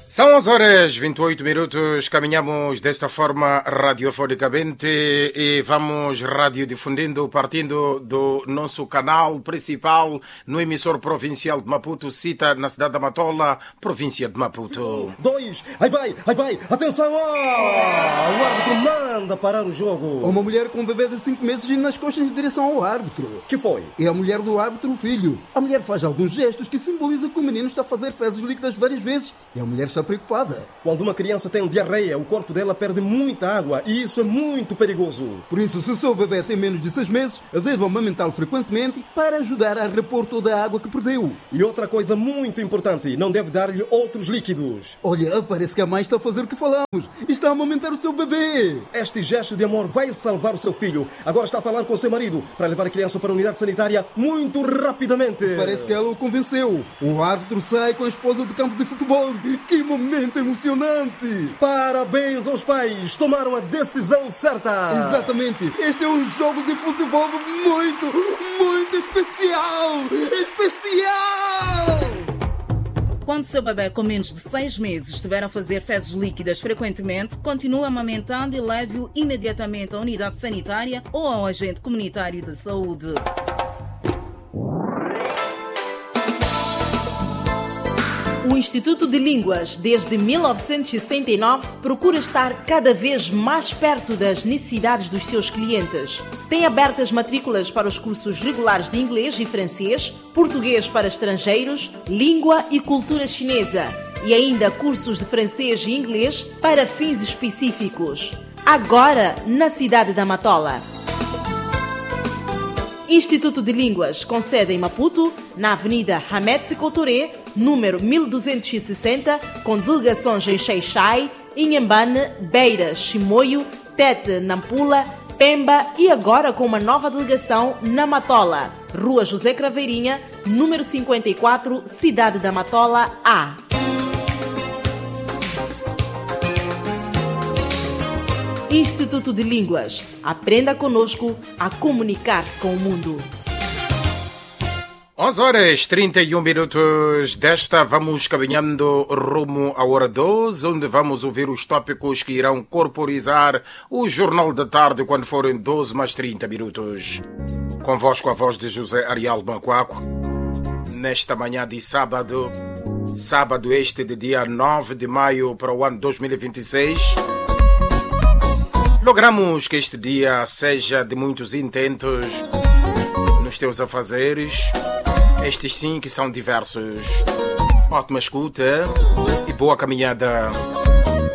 São 11h28, caminhamos desta forma radiofonicamente e vamos radiodifundindo, partindo do nosso canal principal no emissor provincial de Maputo, cita na cidade da Matola, província de Maputo. 2, aí vai, atenção! O árbitro manda parar o jogo. Uma mulher com um bebê de 5 meses indo nas costas em direção ao árbitro. Que foi? É a mulher do árbitro, o filho. A mulher faz alguns gestos que simbolizam que o menino está a fazer fezes líquidas várias vezes e a mulher está preocupada. Quando uma criança tem diarreia, o corpo dela perde muita água e isso é muito perigoso. Por isso, se o seu bebê tem menos de 6 meses, deve amamentá-lo frequentemente para ajudar a repor toda a água que perdeu. E outra coisa muito importante, não deve dar-lhe outros líquidos. Olha, parece que a mãe está a fazer o que falamos. Está a amamentar o seu bebê. Este gesto de amor vai salvar o seu filho. Agora está a falar com o seu marido para levar a criança para a unidade sanitária muito rapidamente. Parece que ela o convenceu. O árbitro sai com a esposa do campo de futebol. Que momento emocionante! Parabéns aos pais! Tomaram a decisão certa! Exatamente! Este é um jogo de futebol muito especial! Especial! Quando seu bebê com menos de 6 meses estiver a fazer fezes líquidas frequentemente, continue amamentando e leve-o imediatamente à unidade sanitária ou ao agente comunitário de saúde. O Instituto de Línguas, desde 1979, procura estar cada vez mais perto das necessidades dos seus clientes. Tem abertas matrículas para os cursos regulares de inglês e francês, português para estrangeiros, língua e cultura chinesa e ainda cursos de francês e inglês para fins específicos. Agora, na cidade da Matola. Instituto de Línguas, com sede em Maputo, na Avenida Hamed Sékou Touré, número 1260, com delegações em Xai-Xai, Inhambane, Beira, Chimoio, Tete, Nampula, Pemba e agora com uma nova delegação na Matola, Rua José Craveirinha, número 54, Cidade da Matola, A. Instituto de Línguas. Aprenda conosco a comunicar-se com o mundo. 11h31 desta, vamos caminhando rumo à hora 12, onde vamos ouvir os tópicos que irão corporizar o Jornal da Tarde quando forem 12h30. Convosco a voz de José Ariel Bacuaco, nesta manhã de sábado este de dia 9 de maio para o ano 2026. Logramos que este dia seja de muitos intentos nos teus afazeres, estes sim que são diversos. Ótima escuta e boa caminhada.